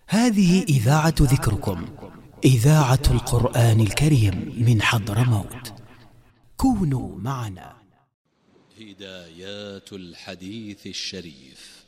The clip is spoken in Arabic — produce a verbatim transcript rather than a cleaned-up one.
هذه إذاعة ذكركم، إذاعة القرآن الكريم من حضرموت. كونوا معنا. هدايات الحديث الشريف.